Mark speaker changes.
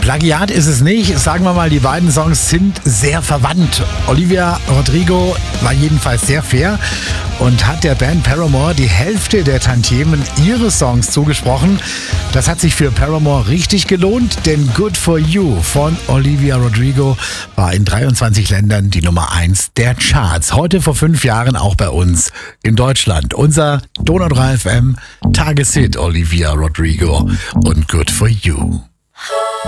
Speaker 1: Plagiat ist es nicht. Sagen wir mal, die beiden Songs sind sehr verwandt. Olivia Rodrigo war jedenfalls sehr fair und hat der Band Paramore die Hälfte der Tantiemen ihres Songs zugesprochen. Das hat sich für Paramore richtig gelohnt, denn Good For You von Olivia Rodrigo war in 23 Ländern die Nummer 1 der Charts. Heute vor 5 Jahren auch bei uns in Deutschland. Unser Donau 3 FM Tageshit Olivia Rodrigo und Good For You.